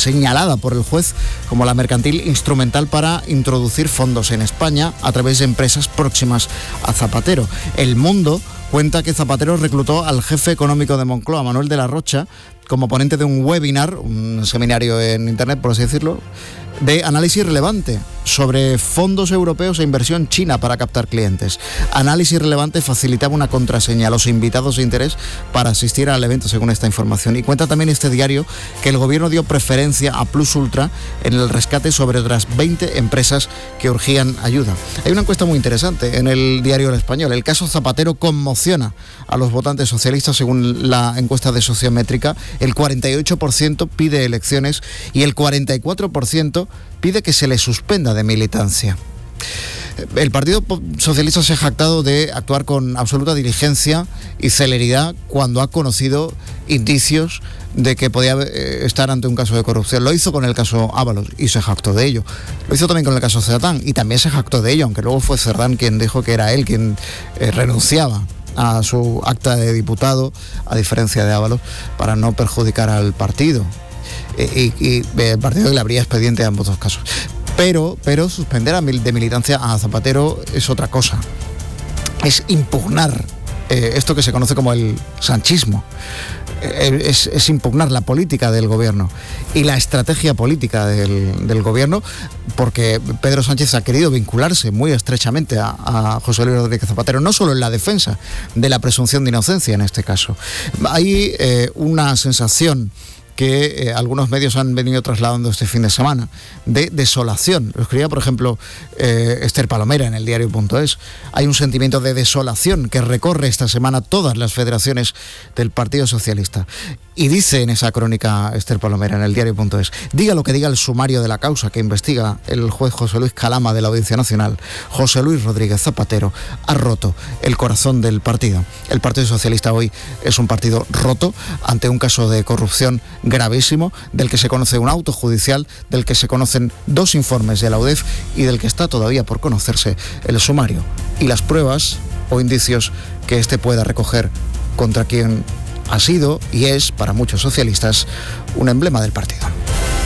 señalada por el juez como la mercantil instrumental para introducir fondos en España a través de empresas próximas a Zapatero. El Mundo cuenta que Zapatero reclutó al jefe económico de Moncloa, Manuel de la Rocha, como ponente de un webinar, un seminario en internet, por así decirlo, de análisis relevante sobre fondos europeos e inversión china para captar clientes. Análisis relevante facilitaba una contraseña a los invitados de interés para asistir al evento, según esta información. Y cuenta también este diario que el gobierno dio preferencia a Plus Ultra en el rescate sobre otras 20 empresas que urgían ayuda. Hay una encuesta muy interesante en el diario El Español. El caso Zapatero conmociona a los votantes socialistas, según la encuesta de Sociométrica. El 48% pide elecciones y el 44% pide que se le suspenda de militancia. El Partido Socialista se ha jactado de actuar con absoluta diligencia y celeridad cuando ha conocido indicios de que podía estar ante un caso de corrupción. Lo hizo con el caso Ábalos y se jactó de ello. Lo hizo también con el caso Cerdán y también se jactó de ello, aunque luego fue Cerdán quien dijo que era él quien renunciaba a su acta de diputado, a diferencia de Ábalos, para no perjudicar al partido. Y el partido que le habría expediente a ambos dos casos. Pero suspender de militancia a Zapatero es otra cosa. Es impugnar esto que se conoce como el sanchismo. Es impugnar la política del gobierno y la estrategia política del gobierno, porque Pedro Sánchez ha querido vincularse muy estrechamente a José Luis Rodríguez Zapatero, no solo en la defensa de la presunción de inocencia en este caso. Hay una sensación que algunos medios han venido trasladando este fin de semana, de desolación. Lo escribía, por ejemplo, Esther Palomera en el diario.es. Hay un sentimiento de desolación que recorre esta semana todas las federaciones del Partido Socialista. Y dice en esa crónica Esther Palomera en el diario.es: diga lo que diga el sumario de la causa que investiga el juez José Luis Calama de la Audiencia Nacional, José Luis Rodríguez Zapatero ha roto el corazón del partido. El Partido Socialista hoy es un partido roto ante un caso de corrupción gravísimo, del que se conoce un auto judicial, del que se conocen 2 informes de la UDEF y del que está todavía por conocerse el sumario y las pruebas o indicios que éste pueda recoger contra quien ha sido y es, para muchos socialistas, un emblema del partido.